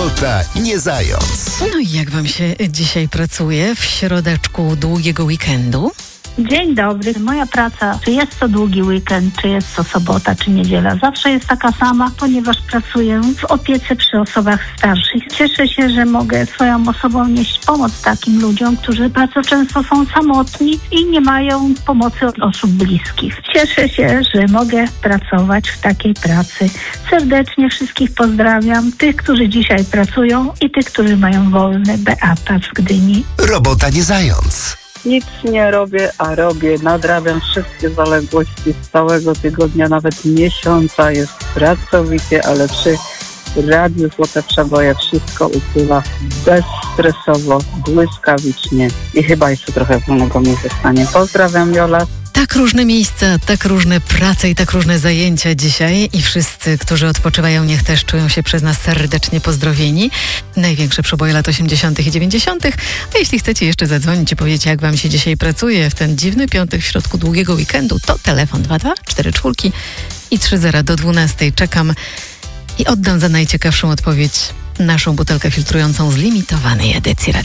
Robota nie zając. No i jak wam się dzisiaj pracuje w środeczku długiego weekendu? Dzień dobry. Moja praca, czy jest to długi weekend, czy jest to sobota, czy niedziela, zawsze jest taka sama, ponieważ pracuję w opiece przy osobach starszych. Cieszę się, że mogę swoją osobą nieść pomoc takim ludziom, którzy bardzo często są samotni i nie mają pomocy od osób bliskich. Cieszę się, że mogę pracować w takiej pracy. Serdecznie wszystkich pozdrawiam, tych, którzy dzisiaj pracują i tych, którzy mają wolne. Beata z Gdyni. Robota nie zając. Nic nie robię, a robię. Nadrabiam wszystkie zaległości z całego tygodnia, nawet miesiąca. Jest pracowicie, ale przy Radiu Złote Przeboje wszystko upływa bezstresowo, błyskawicznie i chyba jeszcze trochę wolnego mi zostanie. Pozdrawiam, Jola. Tak różne miejsca, tak różne prace i tak różne zajęcia dzisiaj i wszyscy, którzy odpoczywają, niech też czują się przez nas serdecznie pozdrowieni. Największe przeboje lat 80. i 90. A jeśli chcecie jeszcze zadzwonić i powiedzieć, jak wam się dzisiaj pracuje w ten dziwny piątek w środku długiego weekendu, to telefon 2244 i 30 do 12. Czekam i oddam za najciekawszą odpowiedź naszą butelkę filtrującą z limitowanej edycji Radia.